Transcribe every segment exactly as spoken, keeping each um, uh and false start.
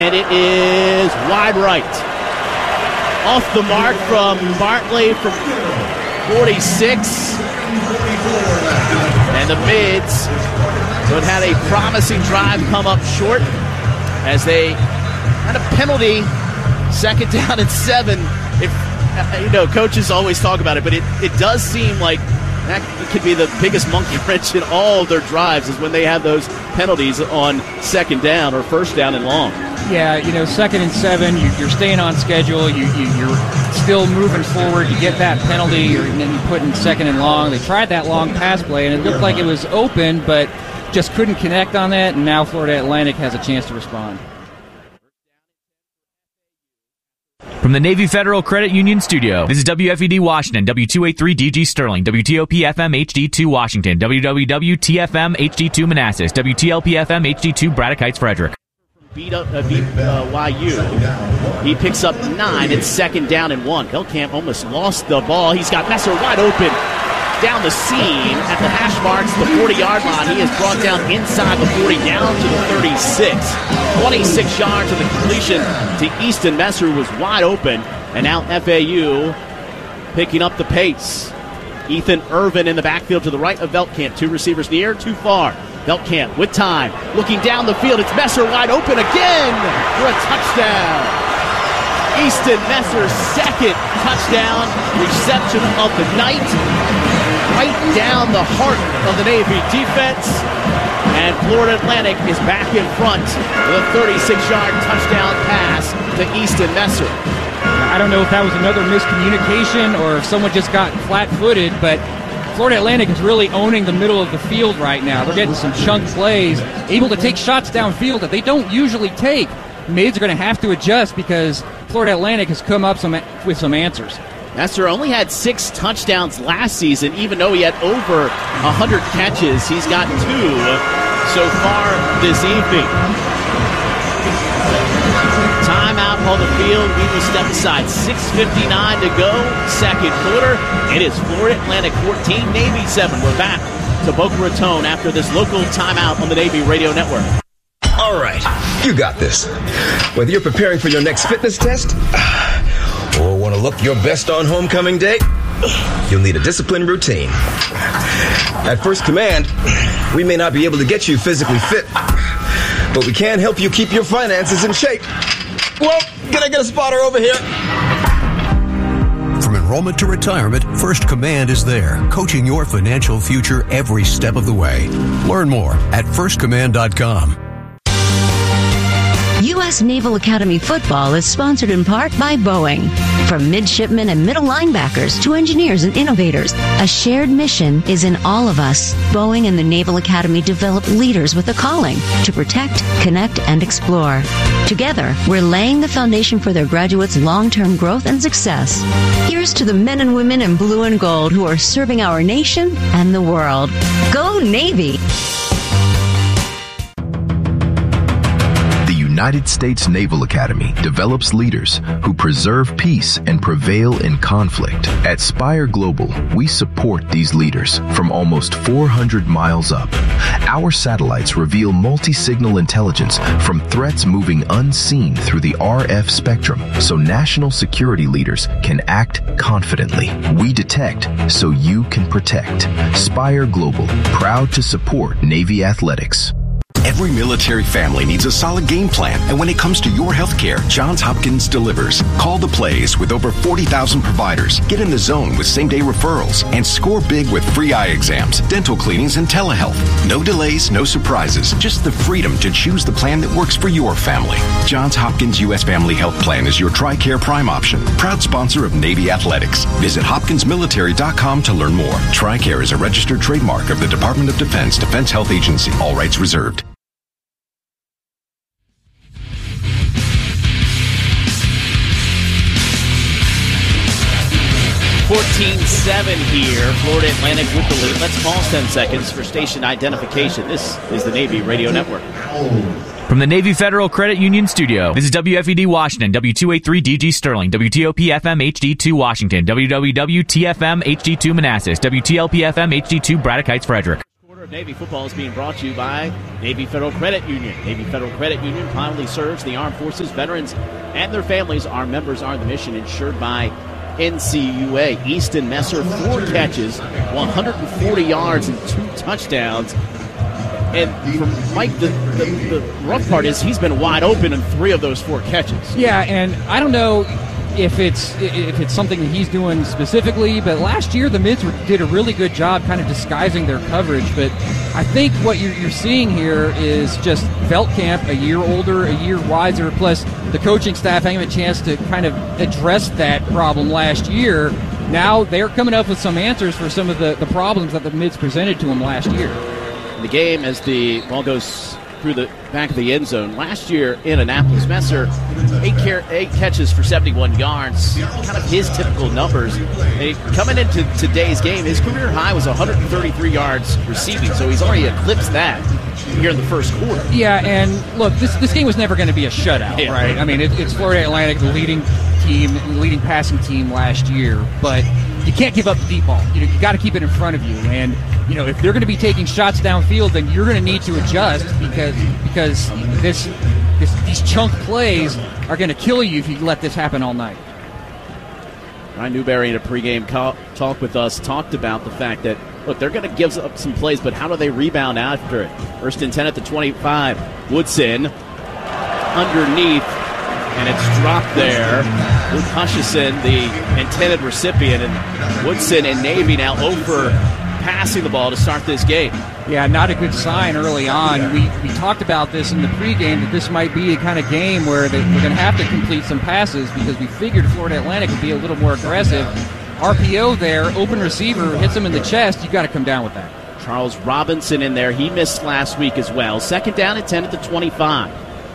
And it is wide right. Off the mark from Bartley from forty-six. And the Mids, who had had a promising drive, come up short as they had a penalty, second down and seven. If, you know, coaches always talk about it, but it, it does seem like that could be the biggest monkey wrench in all of their drives is when they have those penalties on second down or first down and long. Yeah, you know, second and seven, you, you're staying on schedule, you, you, you're still moving forward, you get that penalty, or, and then you put in second and long. They tried that long pass play, and it looked like it was open, but just couldn't connect on that, and now Florida Atlantic has a chance to respond. From the Navy Federal Credit Union Studio, this is W F E D Washington, W two eighty-three D G Sterling, W T O P F M H D two Washington, W W W T F M H D two Manassas, W T L P F M H D two Braddock Heights Frederick. Beat up uh, beat uh, Y U. He picks up nine. It's second down and one. Hellkamp almost lost the ball. He's got Messer wide open down the seam at the hash marks, the forty-yard line. He is brought down inside the forty, down to the thirty-six. twenty-six yards of the completion to Easton Messer was wide open. And now F A U picking up the pace. Ethan Irvin in the backfield to the right of Veltkamp. Two receivers near, too far. Veltkamp with time, looking down the field. It's Messer wide open again for a touchdown. Easton Messer's second touchdown reception of the night. Right down the heart of the Navy defense. And Florida Atlantic is back in front with a thirty-six-yard touchdown pass to Easton Messer. I don't know if that was another miscommunication or if someone just got flat-footed, but Florida Atlantic is really owning the middle of the field right now. They're getting some chunk plays, able to take shots downfield that they don't usually take. Mids are going to have to adjust because Florida Atlantic has come up some, with some answers. Messer only had six touchdowns last season, even though he had over one hundred catches. He's got two so far this evening. Timeout on the field. We will step aside. six fifty-nine to go. Second quarter. It is Florida Atlantic fourteen, Navy seven. We're back to Boca Raton after this local timeout on the Navy Radio Network. All right. You got this. Whether you're preparing for your next fitness test or want to look your best on homecoming day, you'll need a disciplined routine. At First Command, we may not be able to get you physically fit, but we can help you keep your finances in shape. Well, can I get a spotter over here? From enrollment to retirement, First Command is there, coaching your financial future every step of the way. Learn more at first command dot com. U S Naval Academy football is sponsored in part by Boeing. From midshipmen and middle linebackers to engineers and innovators, a shared mission is in all of us. Boeing and the Naval Academy develop leaders with a calling to protect, connect, and explore. Together, we're laying the foundation for their graduates' long-term growth and success. Here's to the men and women in blue and gold who are serving our nation and the world. Go Navy! The United States Naval Academy develops leaders who preserve peace and prevail in conflict. At Spire Global, we support these leaders from almost four hundred miles up. Our satellites reveal multi-signal intelligence from threats moving unseen through the R F spectrum, so national security leaders can act confidently. We detect so you can protect. Spire Global, proud to support Navy athletics. Every military family needs a solid game plan, and when it comes to your health care, Johns Hopkins delivers. Call the plays with over forty thousand providers. Get in the zone with same-day referrals, and score big with free eye exams, dental cleanings, and telehealth. No delays, no surprises, just the freedom to choose the plan that works for your family. Johns Hopkins U S Family Health Plan is your TRICARE Prime option. Proud sponsor of Navy Athletics. Visit hopkins military dot com to learn more. TRICARE is a registered trademark of the Department of Defense Defense Health Agency. All rights reserved. fourteen seven here. Florida Atlantic with the lead. Let's pause ten seconds for station identification. This is the Navy Radio Network. From the Navy Federal Credit Union Studio, this is W F E D Washington, W two eighty-three D G Sterling, W T O P F M H D two Washington, W W W T F M H D two Manassas, W T L P F M H D two Braddock Heights Frederick. Navy football is being brought to you by Navy Federal Credit Union. Navy Federal Credit Union proudly serves the armed forces, veterans, and their families. Our members are the mission, insured by N C U A. Easton Messer, four catches, one hundred forty yards, and two touchdowns. And for Mike, the, the, the rough part is he's been wide open in three of those four catches. Yeah, and I don't know if it's if it's something that he's doing specifically, but last year the Mids were, did a really good job kind of disguising their coverage. But I think what you're, you're seeing here is just Veltkamp, a year older, a year wiser, plus the coaching staff having a chance to kind of address that problem last year. Now they're coming up with some answers for some of the, the problems that the Mids presented to them last year. The game, as the ball goes through the back of the end zone. Last year in Annapolis, Messer, eight, car- eight catches for seventy-one yards, kind of his typical numbers. And coming into today's game, his career high was one hundred thirty-three yards receiving, so he's already eclipsed that here in the first quarter. Yeah, and look, this this game was never going to be a shutout, yeah. right? I mean, it, it's Florida Atlantic, the leading team, the leading passing team last year, but you can't give up the deep ball. You know, you got to keep it in front of you, and you know, if they're going to be taking shots downfield, then you're going to need to adjust because because this, this these chunk plays are going to kill you if you let this happen all night. Ryan Newberry in a pregame call, talk with us talked about the fact that, look, they're going to give up some plays, but how do they rebound after it? First and ten at the twenty-five. Woodson underneath, and it's dropped there. Luke Hutchison, the intended recipient, and Woodson and Navy now over passing the ball to start this game. Yeah, not a good sign early on. We we talked about this in the pregame, that this might be a kind of game where they, we're going to have to complete some passes because we figured Florida Atlantic would be a little more aggressive. R P O there, open receiver, hits him in the chest. You've got to come down with that. Charles Robinson in there. He missed last week as well. Second down at ten at the twenty-five.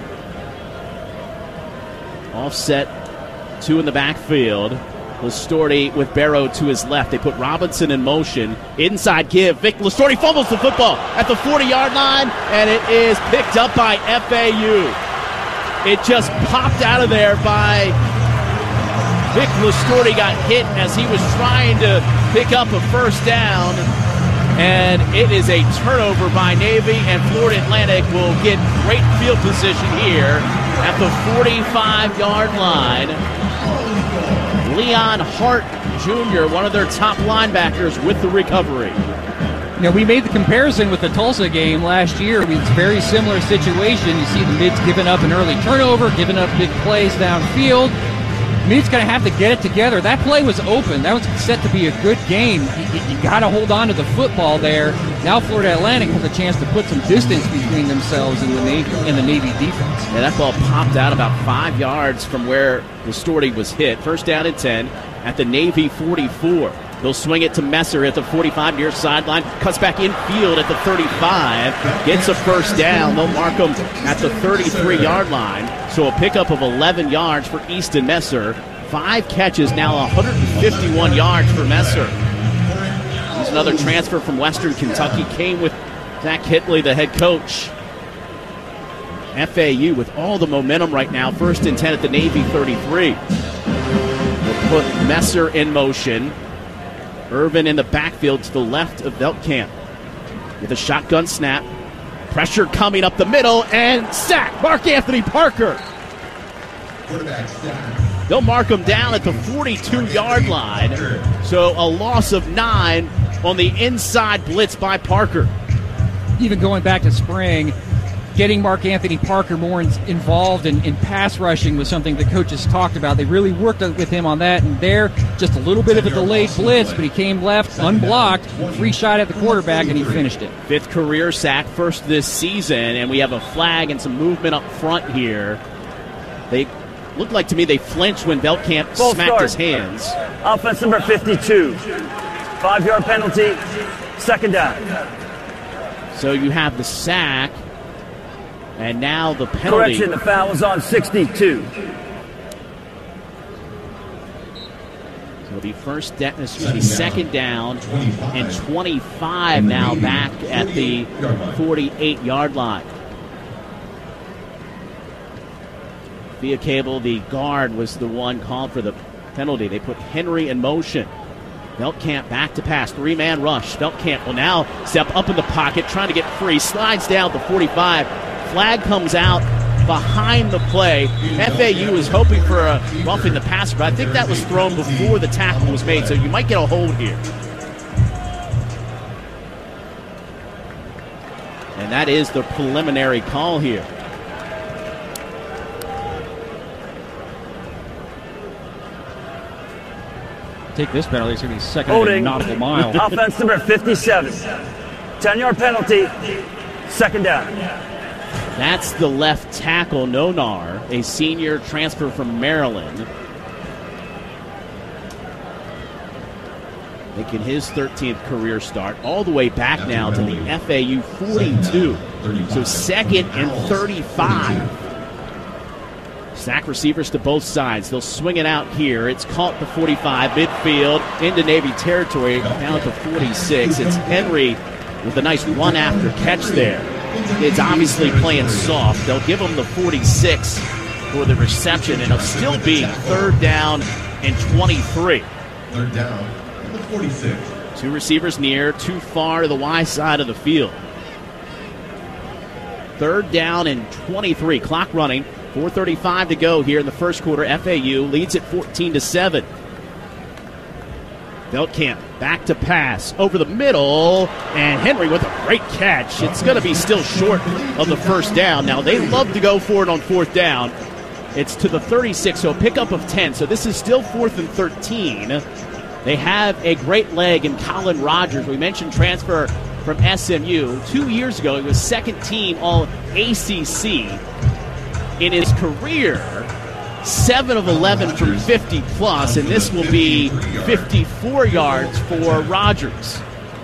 Offset, two in the backfield. Lastorti with Barrow to his left. They put Robinson in motion. Inside give. Vic Lastorti fumbles the football at the forty-yard line, and it is picked up by F A U. It just popped out of there by Vic Lastorti. Got hit as he was trying to pick up a first down, and it is a turnover by Navy, and Florida Atlantic will get great field position here at the forty-five-yard line. Leon Hart Junior, one of their top linebackers, with the recovery. You know, we made the comparison with the Tulsa game last year. I mean, it's a very similar situation. You see the Mids giving up an early turnover, giving up big plays downfield. Mids going to have to get it together. That play was open. That was set to be a good game. You, you, you got to hold on to the football there. Now Florida Atlantic has a chance to put some distance between themselves and the Navy and the Navy defense. Yeah, that ball popped out about five yards from where Lastorti was hit. First down and ten at the Navy forty-four. They'll swing it to Messer at the forty-five near sideline. Cuts back infield at the thirty-five. Gets a first down. They'll mark him at the thirty-three-yard line. So a pickup of eleven yards for Easton Messer. Five catches, now one hundred fifty-one yards for Messer. He's another transfer from Western Kentucky. Came with Zach Hitley, the head coach. F A U with all the momentum right now. First and ten at the Navy thirty-three. We'll put Messer in motion. Irvin in the backfield to the left of Veltkamp. With a shotgun snap. Pressure coming up the middle, and sack. Mark Anthony Parker. They'll mark him down at the forty-two-yard line. So a loss of nine on the inside blitz by Parker. Even going back to spring, getting Mark Anthony Parker more in, involved in, in pass rushing was something the coaches talked about. They really worked with him on that, and there, just a little bit of a delayed blitz, but he came left, unblocked, free shot at the quarterback, and he finished it. Fifth career sack, first this season, and we have a flag and some movement up front here. They looked like to me they flinched when Veltkamp Full smacked start. his hands. Offense number fifty-two. Five-yard penalty, second down. So you have the sack. And now the penalty. Correction, the foul was on sixty-two. So it'll be first down, excuse me, second down and twenty-five now back at the forty-eight-yard line. Via Cable, the guard, was the one called for the penalty. They put Henry in motion. Veltkamp back to pass, three-man rush. Veltkamp will now step up in the pocket, trying to get free, slides down to forty-five. Flag comes out behind the play. F A U is hoping for a roughing the passer, but I think that was thrown before the tackle was made, so you might get a hold here. And that is the preliminary call here. Take this penalty, it's going to be second Holding. nautical mile. Offense number fifty-seven. ten-yard penalty, second down. That's the left tackle, Nonar, a senior transfer from Maryland. Making his thirteenth career start, all the way back now to the F A U forty-two. So second and thirty-five. Sack receivers to both sides. They'll swing it out here. It's caught the forty-five, midfield, into Navy territory, down to forty-six. It's Henry with a nice run-after catch there. It's obviously playing soft. They'll give him the forty-six for the reception, and it'll still be third down and twenty-three. Third down. forty-six. Two receivers near, too far to the Y side of the field. Third down and twenty-three. Clock running. four thirty-five to go here in the first quarter. F A U leads it fourteen to seven. Veltkamp back to pass over the middle, and Henry with a great catch. It's going to be still short of the first down. Now, they love to go for it on fourth down. It's to the thirty-six, so a pickup of ten. So this is still fourth and thirteen. They have a great leg in Colin Rogers. We mentioned transfer from S M U. Two years ago, he was second team all A C C. In his career, seven of eleven from fifty plus, and this will be fifty-four yards for Rogers.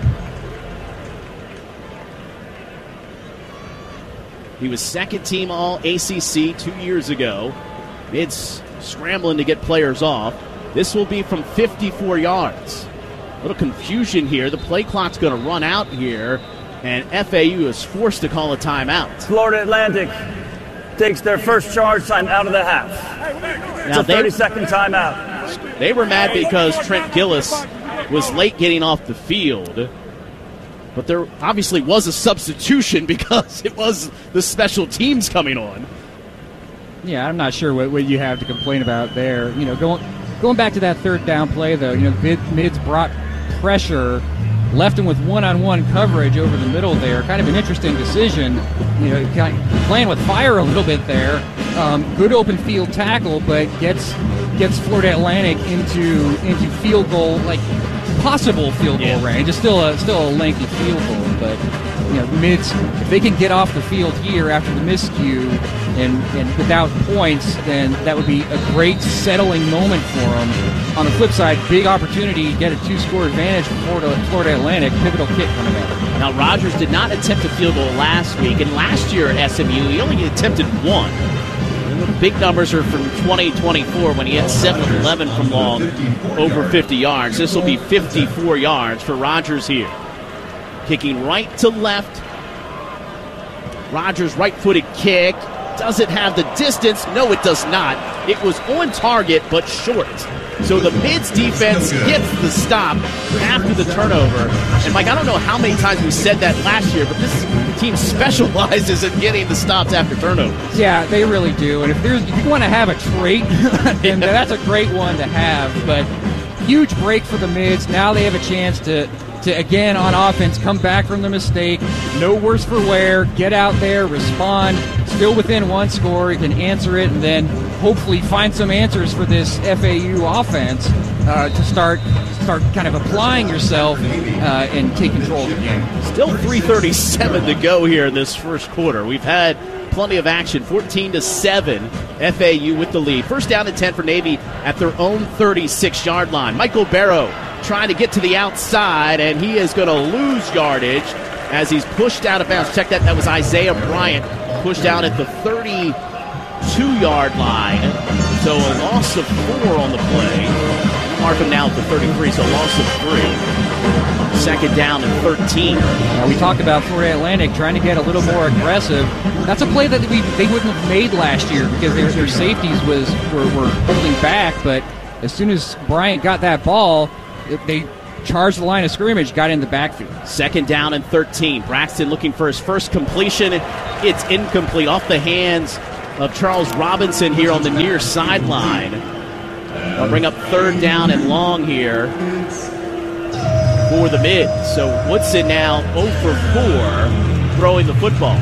He was second team all A C C two years ago. It's scrambling to get players off. This will be from fifty-four yards. A little confusion here. The play clock's going to run out here, and F A U is forced to call a timeout. Florida Atlantic takes their first charge time out of the half. It's Now a thirty-second timeout. They were mad because Trent Gillis was late getting off the field. But there obviously was a substitution because it was the special teams coming on. Yeah, I'm not sure what, what you have to complain about there. You know, going going back to that third down play, though, you know, mid, Mids brought pressure, left him with one-on-one coverage over the middle there. Kind of an interesting decision. You know, kind of playing with fire a little bit there. Um, good open field tackle, but gets gets Florida Atlantic into into field goal, like possible field goal yeah. range. It's still a still a lengthy field goal, but you know, Mids, if they can get off the field here after the miscue and, and without points, then that would be a great settling moment for them. On the flip side, big opportunity to get a two-score advantage for Florida, Florida Atlantic. Pivotal kick coming up. Now, Rogers did not attempt a field goal last week, and last year at S M U, he only attempted one. The big numbers are from twenty twenty-four when he had seven of eleven from long, over fifty yards. This will be fifty-four yards for Rogers here. Kicking right to left. Rogers' right-footed kick. Does it have the distance? No, it does not. It was on target, but short. So the Mids defense gets the stop after the turnover. And, Mike, I don't know how many times we said that last year, but this team specializes in getting the stops after turnovers. Yeah, they really do. And if there's if you want to have a trait, then that's a great one to have. But huge break for the Mids. Now they have a chance to, to again, on offense, come back from the mistake. No worse for wear. Get out there, respond. Still within one score. You can answer it, and then hopefully find some answers for this F A U offense uh, to start start kind of applying yourself uh, and take control of the game. Still three thirty-seven to go here in this first quarter. We've had plenty of action. fourteen to seven, F A U with the lead. First down and ten for Navy at their own thirty-six yard line. Michael Barrow trying to get to the outside, and he is going to lose yardage as he's pushed out of bounds. Check that. That was Isaiah Bryant pushed out at the thirty-two yard line. So a loss of four on the play. Mark him now at the thirty-three, so loss of three. Second down and thirteen. Now we talked about Florida Atlantic trying to get a little more aggressive. That's a play that we, they wouldn't have made last year because their, their safeties was were, were holding back. But as soon as Bryant got that ball, they charged the line of scrimmage, got in the backfield. Second down and thirteen. Braxton looking for his first completion. It's incomplete off the hands of Charles Robinson here on the near sideline. They'll bring up third down and long here for the mid. So Woodson now oh for four throwing the football.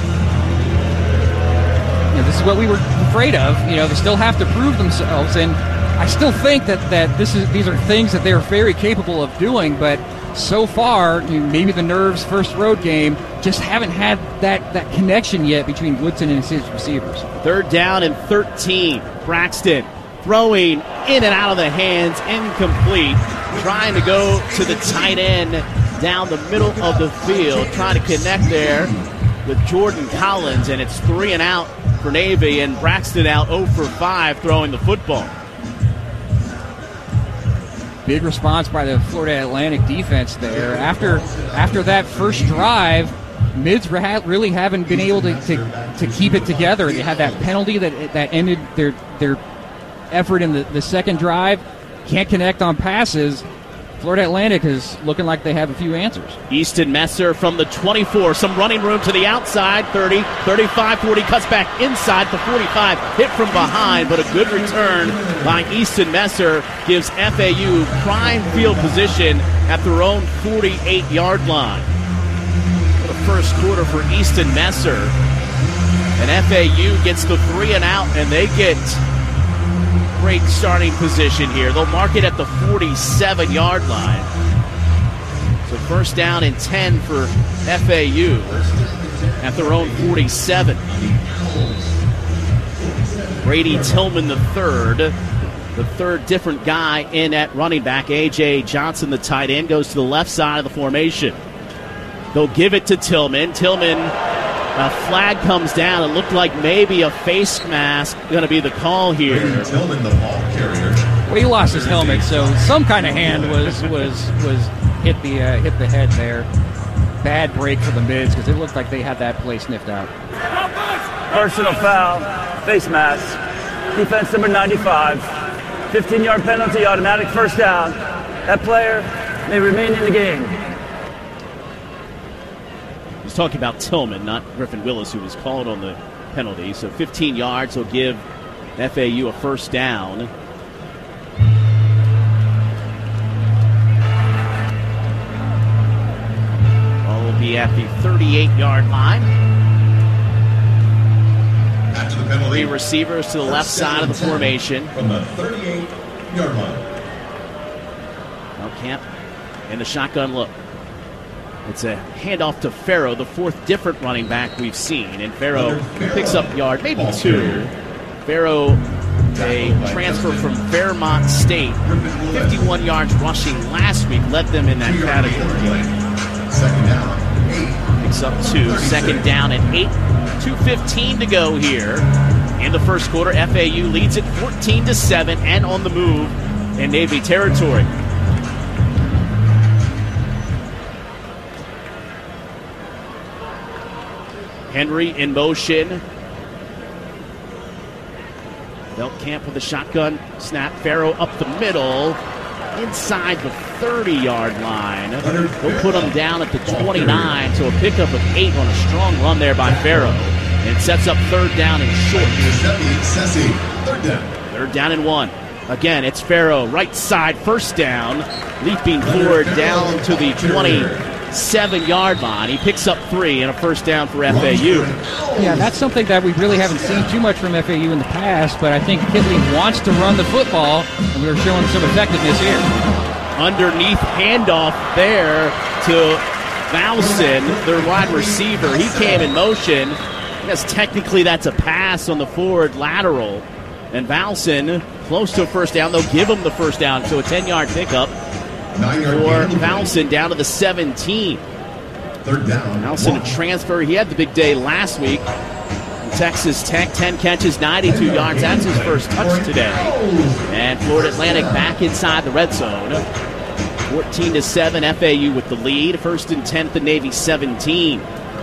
You know, this is what we were afraid of. You know, they still have to prove themselves, and I still think that, that this is these are things that they're very capable of doing, but so far, you know, maybe the Nerves' first road game just haven't had that, that connection yet between Woodson and his receivers. Third down and thirteen. Braxton throwing in and out of the hands, incomplete. Trying to go to the tight end down the middle of the field, trying to connect there with Jordan Collins, and it's three and out for Navy, and Braxton out oh for five throwing the football. Big response by the Florida Atlantic defense there. After after that first drive, Mids really haven't been able to, to, to keep it together. They had that penalty that that ended their their effort in the, the second drive. Can't connect on passes. Florida Atlantic is looking like they have a few answers. Easton Messer from the twenty-four. Some running room to the outside. thirty, thirty-five, forty. Cuts back inside the forty-five. Hit from behind, but a good return by Easton Messer gives F A U prime field position at their own forty-eight-yard line. The first quarter for Easton Messer. And F A U gets the three and out, and they get great starting position here. They'll mark it at the forty-seven-yard line. So first down and ten for F A U at their own forty-seven. Brady Tillman the third, the third different guy in at running back. A J Johnson, the tight end, goes to the left side of the formation. They'll give it to Tillman. Tillman, a flag comes down. It looked like maybe a face mask going to be the call here. Tillman, the ball carrier. Well, he lost his helmet, so some kind of hand was was was hit the uh, hit the head there. Bad break for the Mids because it looked like they had that play sniffed out. Personal foul, face mask, defense number ninety-five, fifteen-yard penalty, automatic first down. That player may remain in the game. He's talking about Tillman, not Griffin Willis, who was called on the penalty. So fifteen yards will give F A U a first down. Ball will be at the thirty-eight-yard line. After the penalty, three receivers to the left side of the formation. From the thirty-eight-yard line. Camp in the shotgun look. It's a handoff to Farrow, the fourth different running back we've seen. And Farrow picks up yard, maybe two. Farrow, a transfer from Fairmont State, fifty-one yards rushing last week, led them in that category. Second down, eight. Picks up two, second down and eight. two fifteen to go here in the first quarter. F A U leads it fourteen to seven and on the move in Navy territory. Henry in motion. Beltcamp with a shotgun snap. Farrow up the middle. Inside the thirty-yard line. They'll put him down at the twenty-nine, so a pickup of eight on a strong run there by Farrow. And it sets up third down and short. Third down. Third down and one. Again, it's Farrow, right side, first down. Leaping forward down to the twenty-seven-yard line. He picks up three and a first down for F A U. Yeah, that's something that we really haven't seen too much from F A U in the past, but I think Kitley wants to run the football, and we're showing some effectiveness here. Underneath handoff there to Valson, their wide receiver. He came in motion. I guess technically that's a pass on the forward lateral. And Valson, close to a first down. They'll give him the first down, so a ten-yard pickup for Valson down to the seventeen. Third down. Valson, a transfer. He had the big day last week. Texas Tech, ten catches, ninety-two yards. That's his first touch today. And Florida Atlantic back inside the red zone. fourteen to seven, F A U with the lead. First and ten, the Navy seventeen.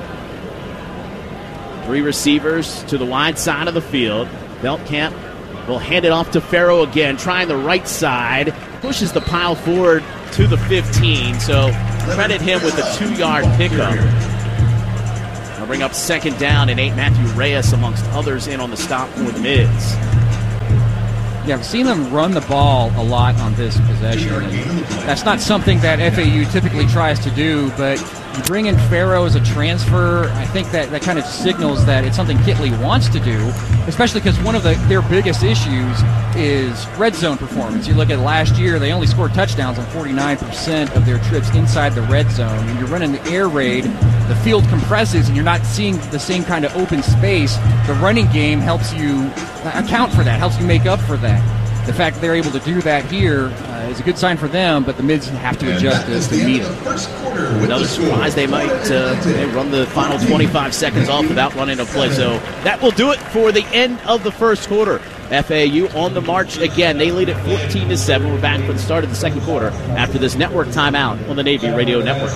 Three receivers to the wide side of the field. Beltcamp will hand it off to Farrow again, trying the right side. pushes the pile forward to the fifteen, so credit him with a two-yard pickup. They'll bring up second down and eight. Matthew Reyes, amongst others, in on the stop for the Mids. Yeah, I've seen them run the ball a lot on this possession. And that's not something that F A U typically tries to do, but you bring in Farrow as a transfer. I think that, that kind of signals that it's something Kitley wants to do, especially because one of the, their biggest issues is red zone performance. You look at last year, they only scored touchdowns on forty-nine percent of their trips inside the red zone. When you're running the air raid, the field compresses and you're not seeing the same kind of open space. The running game helps you account for that, helps you make up for that. The fact that they're able to do that here uh, is a good sign for them, but the Mids have to adjust to, to meet them. Another surprise, they might uh, they run the final twenty-five seconds off without running a play. So that will do it for the end of the first quarter. F A U on the march again. They lead at fourteen to seven. We're back for the start of the second quarter after this network timeout on the Navy Radio Network.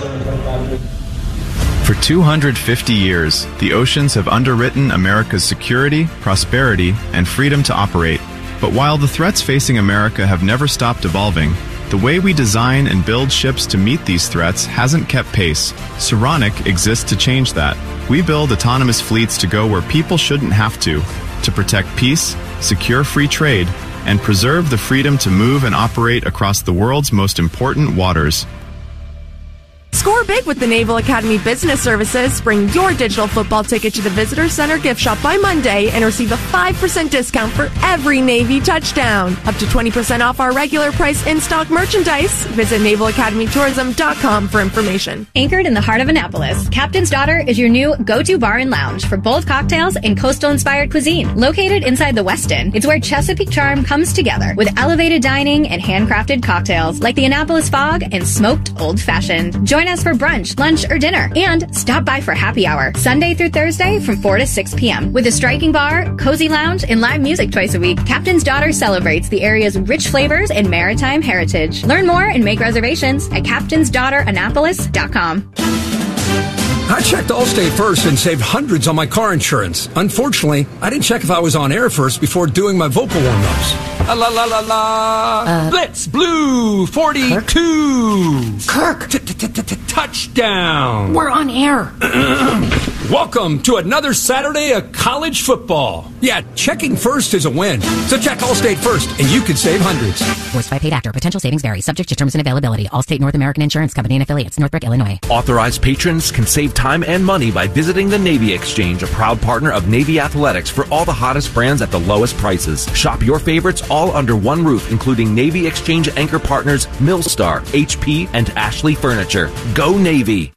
For two hundred fifty years, the oceans have underwritten America's security, prosperity, and freedom to operate. But while the threats facing America have never stopped evolving, the way we design and build ships to meet these threats hasn't kept pace. Saronic exists to change that. We build autonomous fleets to go where people shouldn't have to, to protect peace, secure free trade, and preserve the freedom to move and operate across the world's most important waters. Score big with the Naval Academy Business Services. Bring your digital football ticket to the Visitor Center gift shop by Monday and receive a five percent discount for every Navy touchdown. Up to twenty percent off our regular price in-stock merchandise. Visit naval academy tourism dot com for information. Anchored in the heart of Annapolis, Captain's Daughter is your new go-to bar and lounge for bold cocktails and coastal-inspired cuisine. Located inside the Westin, it's where Chesapeake charm comes together with elevated dining and handcrafted cocktails like the Annapolis Fog and smoked Old Fashioned. Join us for brunch, lunch, or dinner, and stop by for happy hour, Sunday through Thursday from four to six p.m. With a striking bar, cozy lounge, and live music twice a week, Captain's Daughter celebrates the area's rich flavors and maritime heritage. Learn more and make reservations at captains daughter annapolis dot com. I checked Allstate first and saved hundreds on my car insurance. Unfortunately, I didn't check if I was on air first before doing my vocal warm-ups. La la la la la. Uh, Blitz Blue forty-two. Kirk. Touchdown. We're on air. Welcome to another Saturday of college football. Yeah, checking first is a win. So check Allstate first, and you can save hundreds. Voiced by paid actor. Potential savings vary. Subject to terms and availability. Allstate North American Insurance Company and affiliates. Northbrook, Illinois. Authorized patrons can save time and money by visiting the Navy Exchange, a proud partner of Navy Athletics, for all the hottest brands at the lowest prices. Shop your favorites all under one roof, including Navy Exchange anchor partners Millstar, H P, and Ashley Furniture. Go Navy!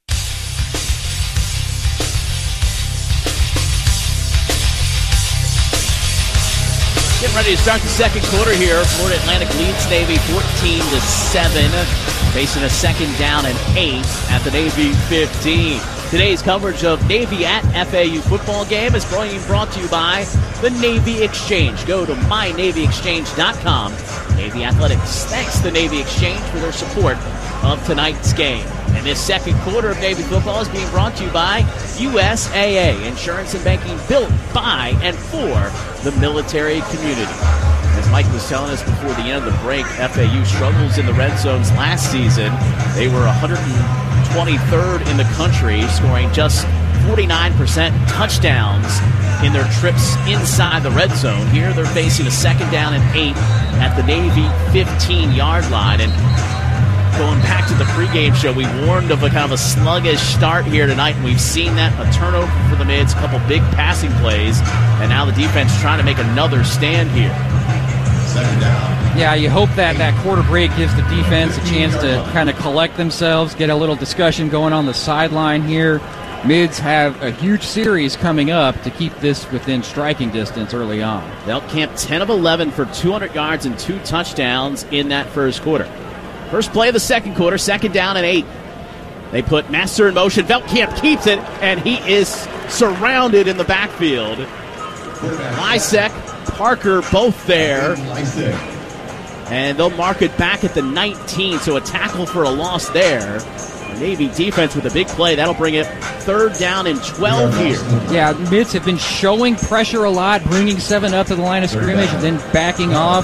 Getting ready to start the second quarter here. Florida Atlantic leads Navy fourteen to seven, facing a second down and eight at the Navy fifteen. Today's coverage of Navy at F A U football game is being brought to you by the Navy Exchange. Go to my navy exchange dot com. Navy Athletics thanks the Navy Exchange for their support of tonight's game. And this second quarter of Navy football is being brought to you by U S A A, insurance and banking built by and for the military community. As Mike was telling us before the end of the break, F A U struggles in the red zones last season. They were one hundred twenty-third in the country, scoring just forty-nine percent touchdowns in their trips inside the red zone. Here they're facing a second down and eight at the Navy fifteen-yard line. And going back to the pregame show, we warned of a kind of a sluggish start here tonight, and we've seen that. A turnover for the Mids, a couple big passing plays, and now the defense trying to make another stand here. Second down. Yeah, you hope that that quarter break gives the defense a chance to kind of collect themselves, get a little discussion going on the sideline here. Mids have a huge series coming up to keep this within striking distance early on. Veltkamp ten of eleven for two hundred yards and two touchdowns in that first quarter. First play of the second quarter, second down and eight. They put Master in motion. Veltkamp keeps it, and he is surrounded in the backfield. Lysek, Parker, both there. And they'll mark it back at the nineteen, so a tackle for a loss there. Navy defense with a big play. That'll bring it third down and twelve here. Yeah, Mids have been showing pressure a lot, bringing seven up to the line of scrimmage and then backing off.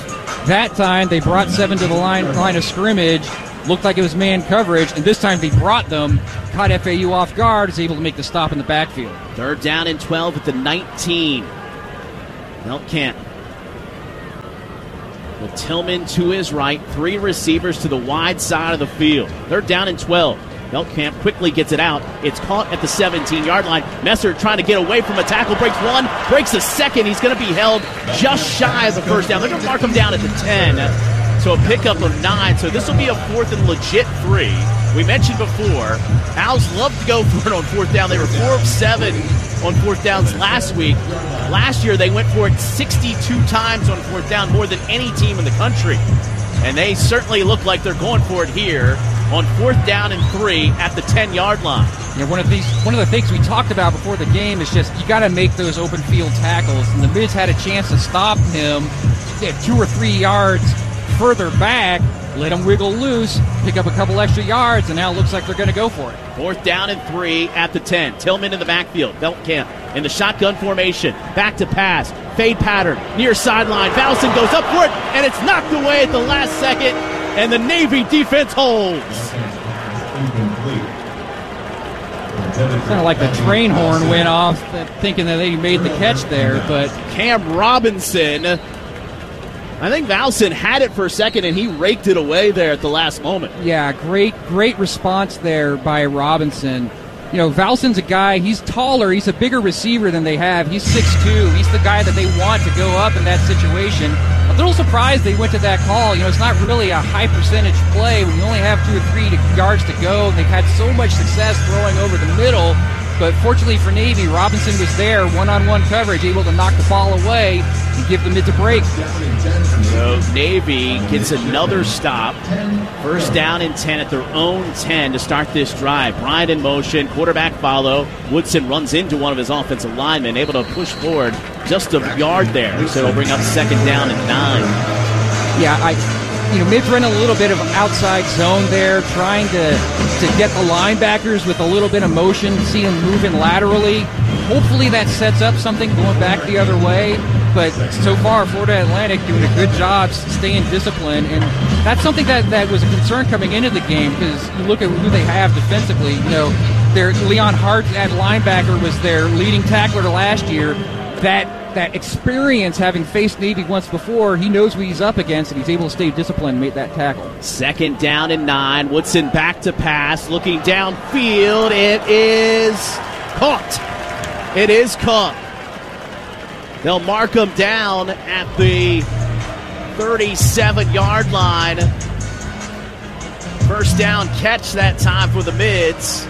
That time they brought seven to the line, line of scrimmage. Looked like it was man coverage, and this time they brought them, caught F A U off guard, is able to make the stop in the backfield. Third down and twelve at the nineteen. Melkamp with Tillman to his right, three receivers to the wide side of the field. Third down and twelve. Melkamp quickly gets it out. It's caught at the seventeen-yard line. Messer trying to get away from a tackle. Breaks one, breaks a second. He's going to be held just shy of the first down. They're going to mark him down at the ten. So a pickup of nine. So this will be a fourth and legit three. We mentioned before, Owls love to go for it on fourth down. They were four of seven on fourth downs last week. Last year, they went for it sixty-two times on fourth down, more than any team in the country. And they certainly look like they're going for it here on fourth down and three at the ten-yard line. Yeah, one of these, one of the things we talked about before the game is just you got to make those open field tackles. And the Mids had a chance to stop him. They had two or three yards further back, let him wiggle loose, pick up a couple extra yards, and now it looks like they're going to go for it. Fourth down and three at the ten. Tillman in the backfield. Melkamp in the shotgun formation. Back to pass. Fade pattern. Near sideline. Valson goes up for it, and it's knocked away at the last second, and the Navy defense holds. Kind of like the train horn went off, thinking that they made the catch there, but Cam Robinson, I think Valson had it for a second, and he raked it away there at the last moment. Yeah, great, great response there by Robinson. You know, Valson's a guy, he's taller, he's a bigger receiver than they have. He's six two. He's the guy that they want to go up in that situation. A little surprised they went to that call. You know, it's not really a high percentage play when you only have two or three yards to go. They've had so much success throwing over the middle. But fortunately for Navy, Robinson was there, one-on-one coverage, able to knock the ball away and give the Mids a break. So Navy gets another stop. First down and ten at their own ten to start this drive. Bryant in motion, quarterback follow. Woodson runs into one of his offensive linemen, able to push forward just a yard there. So it'll bring up second down and nine. Yeah, I... You know, Mids running a little bit of outside zone there, trying to, to get the linebackers with a little bit of motion, see them moving laterally. Hopefully that sets up something going back the other way. But so far, Florida Atlantic doing a good job staying disciplined. And that's something that, that was a concern coming into the game, because you look at who they have defensively. You know, their Leon Hart at linebacker was their leading tackler last year. That that experience, having faced Navy once before, he knows what he's up against, and he's able to stay disciplined and make that tackle. Second down and nine. Woodson back to pass, looking downfield. It is caught. It is caught. They'll mark him down at the thirty-seven-yard line. First down catch that time for the Mids.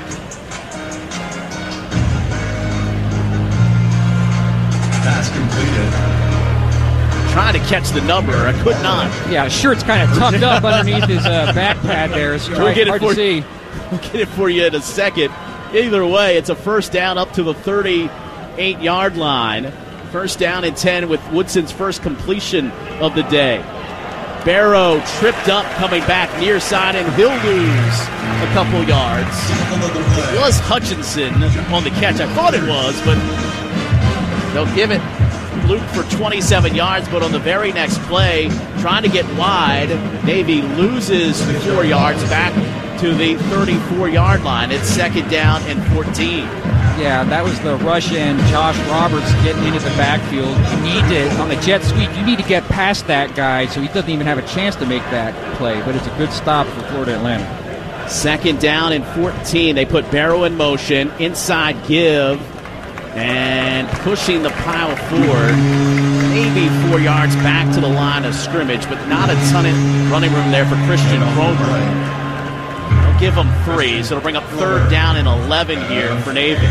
Pass completed. Trying to catch the number. I could not. Yeah, shirt's kind of tucked up underneath his uh, back pad there. It's we'll get hard it for, to see. We'll get it for you in a second. Either way, it's a first down up to the thirty-eight-yard line. First down and ten with Woodson's first completion of the day. Barrow tripped up coming back near side, and he'll lose a couple yards. It was Hutchinson on the catch. I thought it was, but they'll give it Luke for twenty-seven yards, but on the very next play, trying to get wide, Navy loses four yards back to the thirty-four-yard line. It's second down and fourteen. Yeah, that was the rush in. Josh Roberts getting into the backfield. You need to, on the jet sweep, you need to get past that guy so he doesn't even have a chance to make that play, but it's a good stop for Florida Atlantic. Second down and fourteen. They put Barrow in motion. Inside give. And pushing the pile forward. Maybe four yards back to the line of scrimmage, but not a ton of running room there for Christian Cromer. They'll give them three, so it'll bring up third down and eleven here for Navy.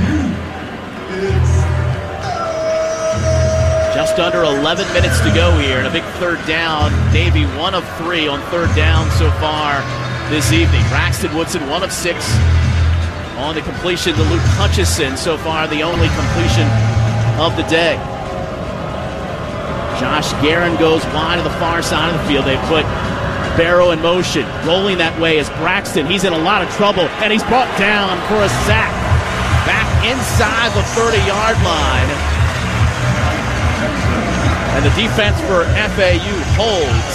Just under eleven minutes to go here, and a big third down. Navy one of three on third down so far this evening. Braxton Woodson one of six on the completion to Luke Hutchison. So far, the only completion of the day. Josh Guerin goes wide to the far side of the field. They put Barrow in motion. Rolling that way is Braxton. He's in a lot of trouble, and he's brought down for a sack. Back inside the thirty-yard line. And the defense for F A U holds.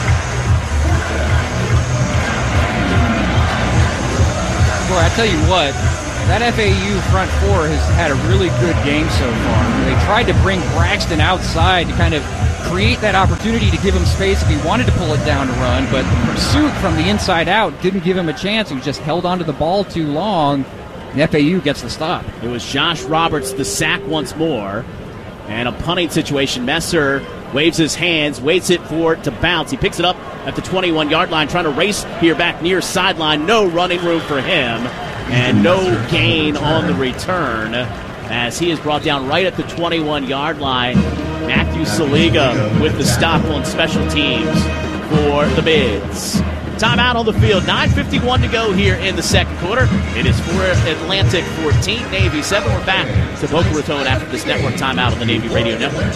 Boy, I tell you what, that F A U front four has had a really good game so far. They tried to bring Braxton outside to kind of create that opportunity to give him space if he wanted to pull it down to run, but the pursuit from the inside out didn't give him a chance. He just held onto the ball too long, and F A U gets the stop. It was Josh Roberts the sack once more, and a punting situation. Messer waves his hands, waits it for it to bounce. He picks it up at the twenty-one-yard line, trying to race here back near sideline. No running room for him, and no gain on the return as he is brought down right at the twenty-one-yard line. Matthew Saliga with the stop on special teams for the Bids. Timeout on the field. nine fifty-one to go here in the second quarter. It is for Atlantic fourteen, Navy seven. We're back to Boca Raton after this network timeout on the Navy Radio Network.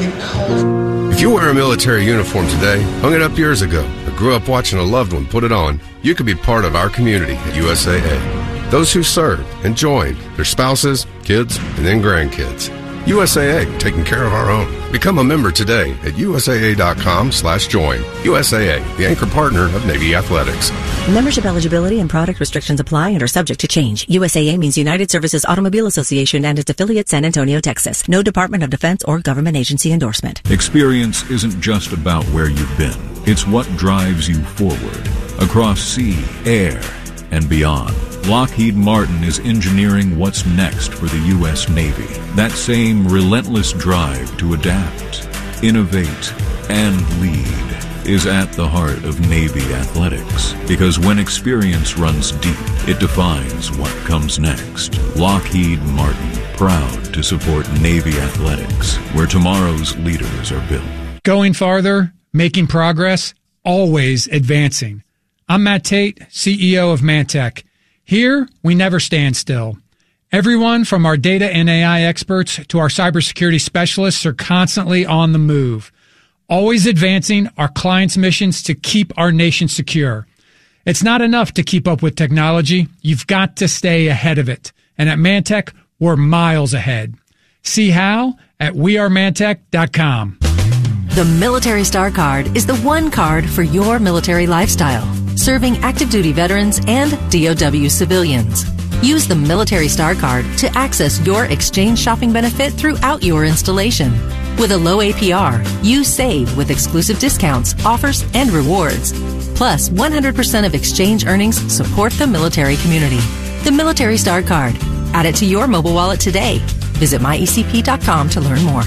If you wear a military uniform today, hung it up years ago, or grew up watching a loved one put it on, you could be part of our community at U S A A. Those who served and joined, their spouses, kids, and then grandkids. U S A A, taking care of our own. Become a member today at U S A A dot com slash join. U S A A, the anchor partner of Navy Athletics. Membership eligibility and product restrictions apply and are subject to change. U S A A means United Services Automobile Association and its affiliate San Antonio, Texas. No Department of Defense or government agency endorsement. Experience isn't just about where you've been. It's what drives you forward. Across sea, air, and beyond. Lockheed Martin is engineering what's next for the U S Navy. That same relentless drive to adapt, innovate, and lead is at the heart of Navy athletics. Because when experience runs deep, it defines what comes next. Lockheed Martin, proud to support Navy athletics, where tomorrow's leaders are built. Going farther, making progress, always advancing. I'm Matt Tate, C E O of Mantech. Here, we never stand still. Everyone from our data and A I experts to our cybersecurity specialists are constantly on the move, always advancing our clients' missions to keep our nation secure. It's not enough to keep up with technology. You've got to stay ahead of it. And at Mantech, we're miles ahead. See how at we are mantech dot com. The Military Star Card is the one card for your military lifestyle, serving active duty veterans and D O W civilians. Use the Military Star Card to access your exchange shopping benefit throughout your installation. With a low A P R, you save with exclusive discounts, offers, and rewards. Plus, one hundred percent of exchange earnings support the military community. The Military Star Card. Add it to your mobile wallet today. Visit my e c p dot com to learn more.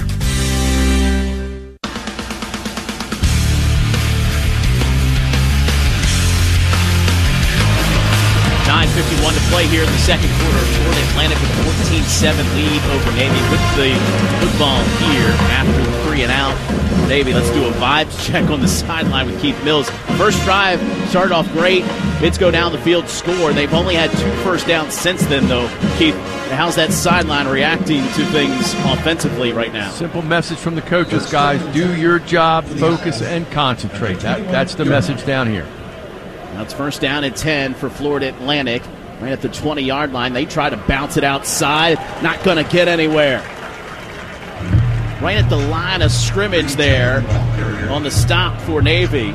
nine fifty-one to play here in the second quarter. Florida Atlantic with a fourteen seven lead over Navy with the football here after the three and out. Navy, let's do a vibes check on the sideline with Keith Mills. First drive started off great. Bids go down the field, score. They've only had two first downs since then, though. Keith, how's that sideline reacting to things offensively right now? Simple message from the coaches, guys. Do your job, focus, and concentrate. That, that's the message down here. Now it's first down and ten for Florida Atlantic. Right at the twenty-yard line. They try to bounce it outside. Not going to get anywhere. Right at the line of scrimmage there on the stop for Navy.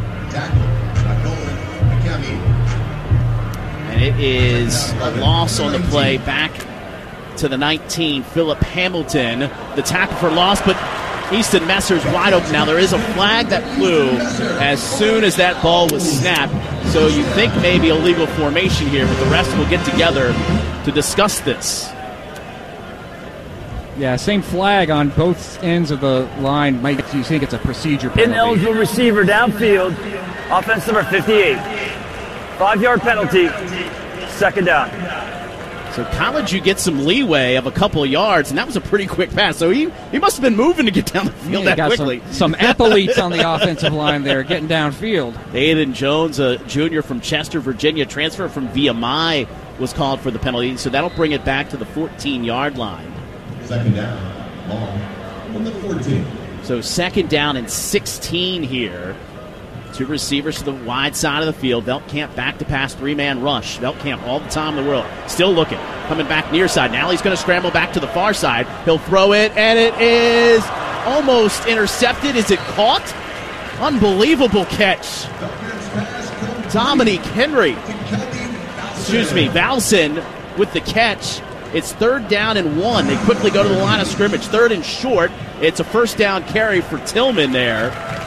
And it is a loss on the play back to the nineteen. Philip Hamilton, the tackle for loss, but Easton Messer's wide open. Now there is a flag that flew as soon as that ball was snapped. So you think maybe a legal formation here, but the rest will get together to discuss this. Yeah, same flag on both ends of the line. Mike, you think it's a procedure penalty. Ineligible receiver downfield, offense number fifty-eight. Five-yard penalty, second down. So college, you get some leeway of a couple of yards, and that was a pretty quick pass. So he, he must have been moving to get down the field yeah, that quickly. Some, some athletes on the offensive line there getting downfield. Aiden Jones, a junior from Chester, Virginia, transfer from V M I, was called for the penalty. So that'll bring it back to the fourteen-yard line. Second down, long, on the fourteen. So second down and sixteen here. Two receivers to the wide side of the field. Veltkamp back to pass, three-man rush. Veltkamp all the time in the world. Still looking. Coming back near side. Now he's going to scramble back to the far side. He'll throw it, and it is almost intercepted. Is it caught? Unbelievable catch. Dominique Henry. Excuse me, Valson with the catch. It's third down and one. They quickly go to the line of scrimmage. Third and short. It's a first down carry for Tillman there.